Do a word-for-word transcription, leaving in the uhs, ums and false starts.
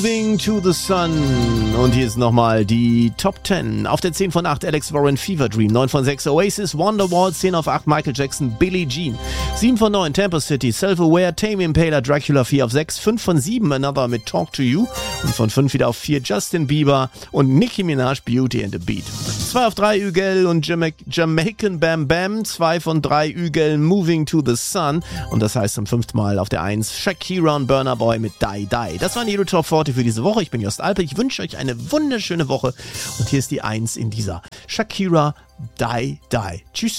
Moving to the Sun. Und hier ist nochmal die Top zehn. Auf der zehn von acht Alex Warren, Fever Dream. neun von sechs Oasis, Wonderwall. zehn auf acht Michael Jackson, Billie Jean. sieben von neun Tampa City, Self-Aware, Tame Impala, Dracula. vier auf sechs. fünf von sieben Another mit Talk to You. Und von fünf wieder auf vier Justin Bieber und Nicki Minaj, Beauty and the Beat. zwei auf drei Ügel und Jama- Jamaican Bam Bam. zwei von drei Ügel, Moving to the Sun. Und das heißt zum fünften Mal auf der eins Shakira und Burna Boy mit Die Die. Das waren die Euro Top vierzig für diese Woche. Ich bin Jost Alpe. Ich wünsche euch eine wunderschöne Woche. Und hier ist die eins in dieser Shakira Die Die. Tschüss.